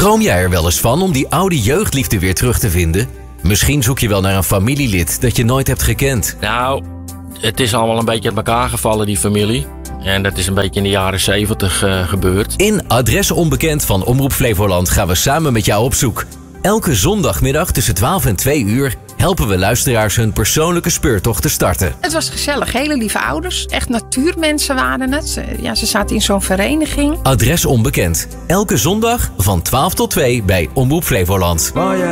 Droom jij er wel eens van om die oude jeugdliefde weer terug te vinden? Misschien zoek je wel naar een familielid dat je nooit hebt gekend. Nou, het is allemaal een beetje uit elkaar gevallen, die familie. En dat is een beetje in de jaren 70 gebeurd. In Adres Onbekend van Omroep Flevoland gaan we samen met jou op zoek. Elke zondagmiddag tussen 12 en 2 uur helpen we luisteraars hun persoonlijke speurtocht te starten. Het was gezellig, hele lieve ouders. Echt natuurmensen waren het. Ze zaten in zo'n vereniging. Adres Onbekend. Elke zondag van 12 tot 2 bij Omroep Flevoland.